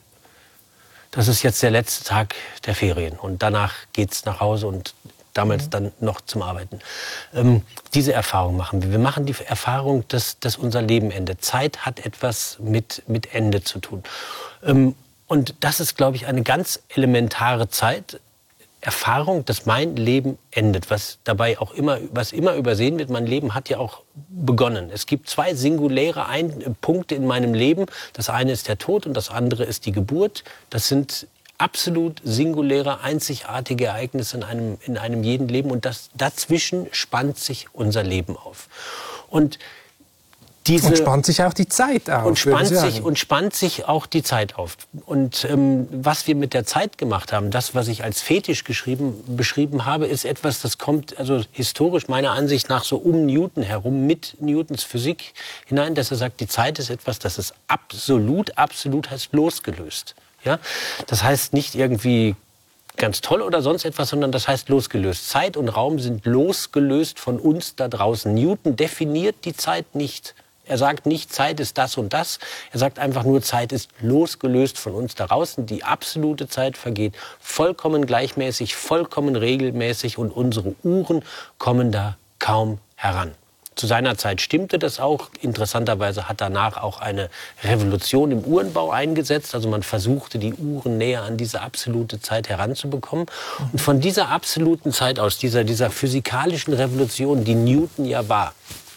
das ist jetzt der letzte Tag der Ferien und danach geht's nach Hause und damals mhm. dann noch zum Arbeiten. Ähm, diese Erfahrung machen wir. Wir machen die Erfahrung, dass, dass unser Leben endet. Zeit hat etwas mit, mit Ende zu tun. Ähm, und das ist, glaube ich, eine ganz elementare Zeit, Erfahrung, dass mein Leben endet, was dabei auch immer, was immer übersehen wird. Mein Leben hat ja auch begonnen. Es gibt zwei singuläre Ein- Punkte in meinem Leben. Das eine ist der Tod und das andere ist die Geburt. Das sind absolut singuläre, einzigartige Ereignisse in einem, in einem jeden Leben. Und das, dazwischen spannt sich unser Leben auf. Und Diese, und spannt sich auch die Zeit auf. Und spannt, sich, und spannt sich auch die Zeit auf. Und ähm, was wir mit der Zeit gemacht haben, das, was ich als Fetisch geschrieben, beschrieben habe, ist etwas, das kommt also historisch meiner Ansicht nach so um Newton herum, mit Newtons Physik hinein, dass er sagt, die Zeit ist etwas, das ist absolut, absolut heißt losgelöst. Ja? Das heißt nicht irgendwie ganz toll oder sonst etwas, sondern das heißt losgelöst. Zeit und Raum sind losgelöst von uns da draußen. Newton definiert die Zeit nicht. Er sagt nicht, Zeit ist das und das. Er sagt einfach nur, Zeit ist losgelöst von uns da draußen. Die absolute Zeit vergeht vollkommen gleichmäßig, vollkommen regelmäßig und unsere Uhren kommen da kaum heran. Zu seiner Zeit stimmte das auch. Interessanterweise hat danach auch eine Revolution im Uhrenbau eingesetzt. Also man versuchte, die Uhren näher an diese absolute Zeit heranzubekommen. Und von dieser absoluten Zeit aus, dieser, dieser physikalischen Revolution, die Newton ja war,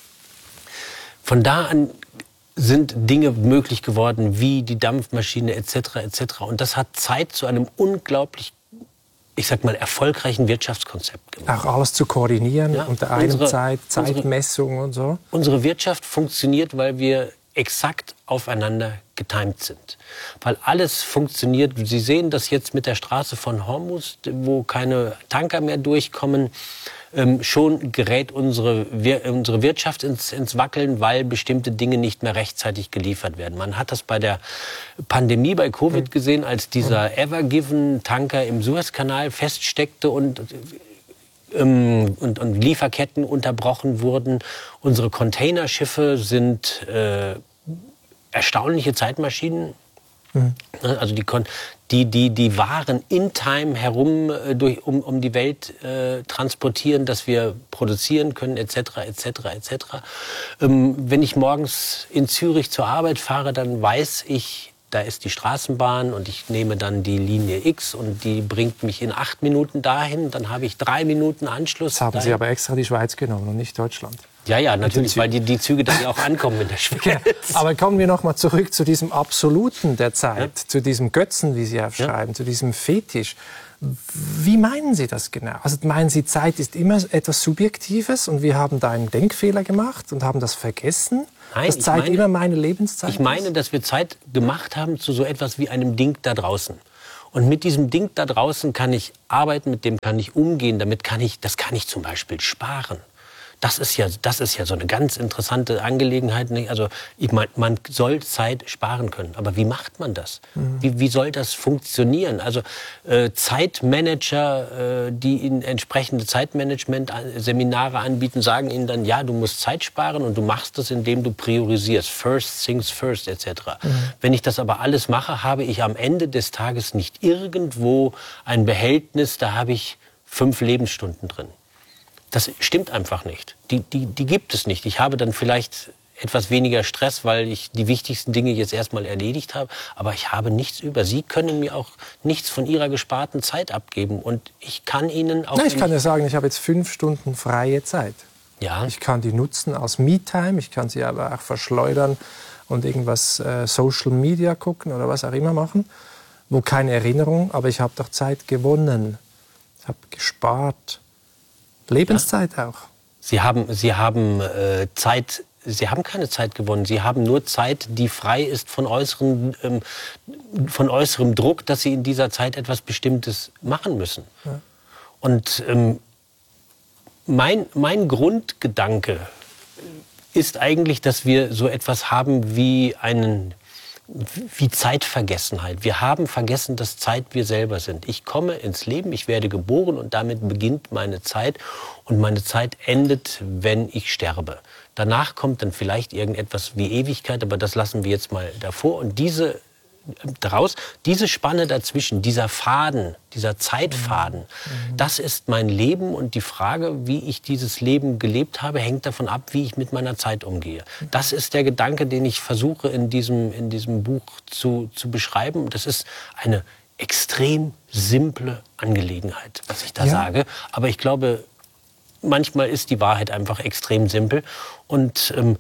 von da an sind Dinge möglich geworden, wie die Dampfmaschine et cetera et cetera. Und das hat Zeit zu einem unglaublich, ich sag mal, erfolgreichen Wirtschaftskonzept gemacht. Auch alles zu koordinieren, ja, unter einer unsere, Zeit, Zeitmessung und so. Unsere Wirtschaft funktioniert, weil wir exakt aufeinander getimt sind. Weil alles funktioniert. Sie sehen das jetzt mit der Straße von Hormuz, wo keine Tanker mehr durchkommen. Ähm, schon gerät unsere, wir, unsere Wirtschaft ins, ins Wackeln, weil bestimmte Dinge nicht mehr rechtzeitig geliefert werden. Man hat das bei der Pandemie, bei Covid gesehen, als dieser Ever Given-Tanker im Suezkanal feststeckte und ähm, und, und Lieferketten unterbrochen wurden. Unsere Containerschiffe sind äh, erstaunliche Zeitmaschinen. Mhm. Also die, die, die, die Waren in Time herum äh, durch, um, um die Welt äh, transportieren, dass wir produzieren können, et cetera, et cetera, et cetera. Ähm, wenn ich morgens in Zürich zur Arbeit fahre, dann weiß ich, da ist die Straßenbahn und ich nehme dann die Linie X und die bringt mich in acht Minuten dahin. Dann habe ich drei Minuten Anschluss. Jetzt haben dahin. Sie aber extra die Schweiz genommen und nicht Deutschland. Ja, ja, natürlich, weil die, die Züge dann ja auch ankommen in der Schweiz. Ja, aber kommen wir noch mal zurück zu diesem Absoluten der Zeit, ja. zu diesem Götzen, wie Sie aufschreiben, ja. zu diesem Fetisch. Wie meinen Sie das genau? Also meinen Sie, Zeit ist immer etwas Subjektives und wir haben da einen Denkfehler gemacht und haben das vergessen? Nein, dass Zeit meine, immer meine Lebenszeit ist? Ich meine, dass wir Zeit gemacht haben zu so etwas wie einem Ding da draußen. Und mit diesem Ding da draußen kann ich arbeiten, mit dem kann ich umgehen, damit kann ich, das kann ich zum Beispiel sparen. Das ist ja, das ist ja so eine ganz interessante Angelegenheit. Also ich mein, man soll Zeit sparen können. Aber wie macht man das? Mhm. Wie, wie soll das funktionieren? Also äh, Zeitmanager, äh, die Ihnen entsprechende Zeitmanagement-Seminare anbieten, sagen Ihnen dann, ja, du musst Zeit sparen und du machst das, indem du priorisierst. First things first, et cetera. Mhm. Wenn ich das aber alles mache, habe ich am Ende des Tages nicht irgendwo ein Behältnis, da habe ich fünf Lebensstunden drin. Das stimmt einfach nicht. Die, die, die gibt es nicht. Ich habe dann vielleicht etwas weniger Stress, weil ich die wichtigsten Dinge jetzt erstmal erledigt habe. Aber ich habe nichts über. Sie können mir auch nichts von Ihrer gesparten Zeit abgeben. Und ich kann Ihnen auch... Nein, ich kann ja sagen, ich habe jetzt fünf Stunden freie Zeit. Ja. Ich kann die nutzen als Me-Time. Ich kann sie aber auch verschleudern und irgendwas äh, Social Media gucken oder was auch immer machen. Wo keine Erinnerung, aber ich habe doch Zeit gewonnen. Ich habe gespart. Lebenszeit ja. auch. Sie haben, Sie haben äh, Zeit, Sie haben keine Zeit gewonnen. Sie haben nur Zeit, die frei ist von äußerem, ähm, von äußerem Druck, dass Sie in dieser Zeit etwas Bestimmtes machen müssen. Ja. Und ähm, mein, mein Grundgedanke ist eigentlich, dass wir so etwas haben wie einen wie Zeitvergessenheit. Wir haben vergessen, dass Zeit wir selber sind. Ich komme ins Leben, ich werde geboren und damit beginnt meine Zeit. Und meine Zeit endet, wenn ich sterbe. Danach kommt dann vielleicht irgendetwas wie Ewigkeit, aber das lassen wir jetzt mal davor. Und diese daraus, diese Spanne dazwischen, dieser Faden, dieser Zeitfaden, mhm. das ist mein Leben und die Frage, wie ich dieses Leben gelebt habe, hängt davon ab, wie ich mit meiner Zeit umgehe. Das ist der Gedanke, den ich versuche in diesem, in diesem Buch zu, zu beschreiben. Das ist eine extrem simple Angelegenheit, was ich da ja. sage. Aber ich glaube, manchmal ist die Wahrheit einfach extrem simpel und ähm,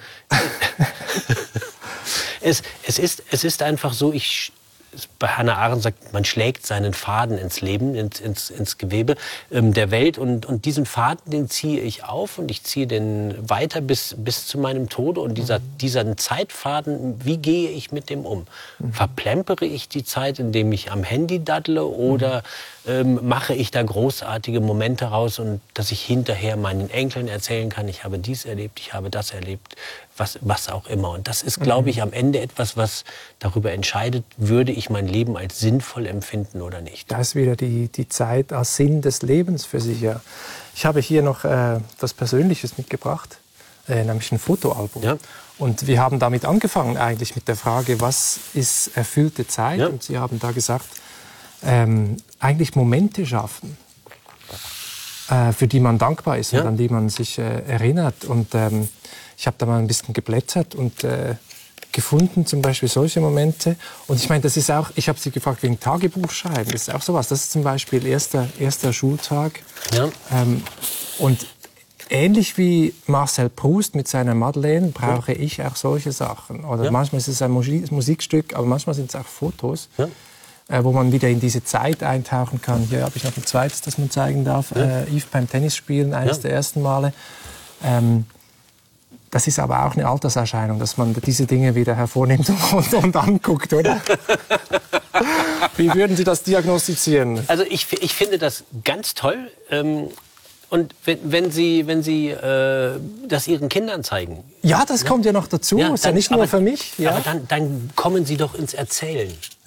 Es, es, ist, es ist einfach so, ich, bei Hannah Arendt sagt, man schlägt seinen Faden ins Leben, ins, ins, ins Gewebe ähm, der Welt. Und, und diesen Faden, den ziehe ich auf und ich ziehe den weiter bis, bis zu meinem Tode. Und dieser, dieser Zeitfaden, wie gehe ich mit dem um? Mhm. Verplempere ich die Zeit, indem ich am Handy daddle oder ähm, mache ich da großartige Momente raus und dass ich hinterher meinen Enkeln erzählen kann, ich habe dies erlebt, ich habe das erlebt, was, was auch immer. Und das ist, glaube ich, am Ende etwas, was darüber entscheidet, würde ich mein Leben als sinnvoll empfinden oder nicht. Da ist wieder die, die Zeit als Sinn des Lebens für sich. Ja. Ich habe hier noch äh, was Persönliches mitgebracht, äh, nämlich ein Fotoalbum. Ja. Und wir haben damit angefangen eigentlich mit der Frage, was ist erfüllte Zeit? Ja. Und Sie haben da gesagt, ähm, eigentlich Momente schaffen, äh, für die man dankbar ist ja. und an die man sich äh, erinnert. Und ähm, ich habe da mal ein bisschen geblättert und äh, gefunden, zum Beispiel solche Momente. Und ich meine, das ist auch, ich habe Sie gefragt wegen Tagebuch schreiben, das ist auch sowas. Das ist zum Beispiel erster, erster Schultag. Ja. Ähm, und ähnlich wie Marcel Proust mit seiner Madeleine brauche ja. ich auch solche Sachen. Oder ja. manchmal ist es ein Musikstück, aber manchmal sind es auch Fotos. Ja. Äh, wo man wieder in diese Zeit eintauchen kann. Hier habe ich noch ein zweites, das man zeigen darf. Ja. Äh, Yves beim Tennisspielen, eines ja. der ersten Male. Ähm, das ist aber auch eine Alterserscheinung, dass man diese Dinge wieder hervornimmt und, und anguckt, oder? Wie würden Sie das diagnostizieren? Also ich, ich finde das ganz toll. Ähm Und wenn, wenn Sie, wenn Sie äh, das Ihren Kindern zeigen... Ja, das ja? kommt ja noch dazu. Ja, ist dann, ja nicht nur aber, für mich. Ja? Aber dann, dann kommen Sie doch ins Erzählen. Ja.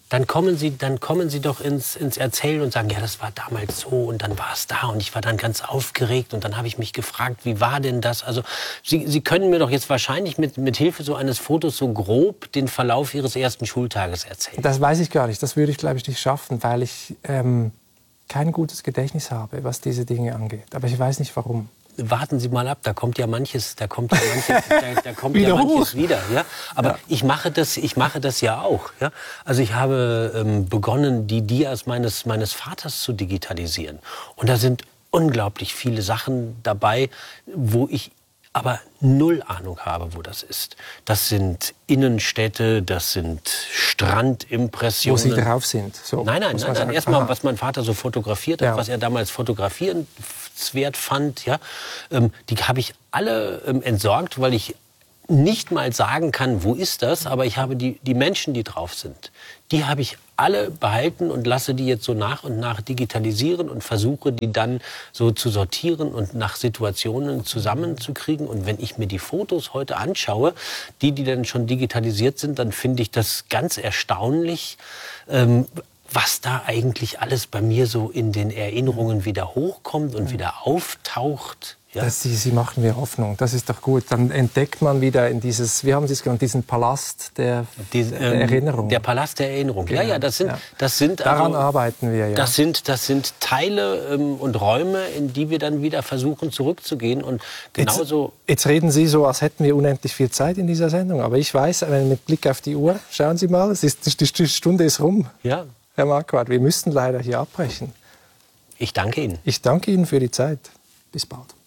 dann kommen Sie, dann kommen Sie doch ins, ins Erzählen und sagen, ja, das war damals so und dann war es da und ich war dann ganz aufgeregt und dann habe ich mich gefragt, wie war denn das? Also Sie, Sie können mir doch jetzt wahrscheinlich mit, mit Hilfe so eines Fotos so grob den Verlauf Ihres ersten Schultages erzählen. Das weiß ich gar nicht. Das würde ich, glaube ich, nicht schaffen, weil ich ähm, kein gutes Gedächtnis habe, was diese Dinge angeht. Aber ich weiß nicht, warum. Warten Sie mal ab, da kommt ja manches, da kommt ja manches, da, da kommt wieder, ja manches wieder. Ja? Aber ja. ich mache das, ich mache das ja auch. Ja? Also ich habe ähm, begonnen, die Dias meines meines Vaters zu digitalisieren. Und da sind unglaublich viele Sachen dabei, wo ich aber null Ahnung habe, wo das ist. Das sind Innenstädte, das sind Strandimpressionen. Wo Sie drauf sind. So, nein, nein, nein, nein. Erstmal, was mein Vater so fotografiert hat, ja. was er damals fotografierenswert fand. Ja, ähm, die habe ich alle ähm, entsorgt, weil ich nicht mal sagen kann, wo ist das, aber ich habe die, die Menschen, die drauf sind, die habe ich alle behalten und lasse die jetzt so nach und nach digitalisieren und versuche, die dann so zu sortieren und nach Situationen zusammenzukriegen. Und wenn ich mir die Fotos heute anschaue, die, die dann schon digitalisiert sind, dann finde ich das ganz erstaunlich, ähm, was da eigentlich alles bei mir so in den Erinnerungen wieder hochkommt und wieder auftaucht. Ja. Das, sie, sie machen mir Hoffnung, das ist doch gut. Dann entdeckt man wieder in dieses, wie haben Sie es genannt, diesen Palast der, Die, der ähm, Erinnerung. Der Palast der Erinnerung. Genau. Ja, ja, das sind, ja. das sind Daran also, arbeiten wir, ja. Das sind, das sind Teile ähm, und Räume, in die wir dann wieder versuchen zurückzugehen. Und genauso. Jetzt, jetzt reden Sie so, als hätten wir unendlich viel Zeit in dieser Sendung. Aber ich weiß, mit Blick auf die Uhr, schauen Sie mal, es ist, die Stunde ist rum. Ja. Herr Marquardt, wir müssten leider hier abbrechen. Ich danke Ihnen. Ich danke Ihnen für die Zeit. Bis bald.